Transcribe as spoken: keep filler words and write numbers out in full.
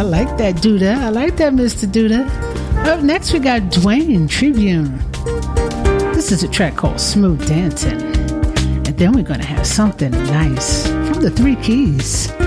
like that, Duda. I like that, Mister Duda. Up next, we got Dwayne Tribune. This is a track called Smooth Dancing. And then we're going to have something nice from the Three Keys.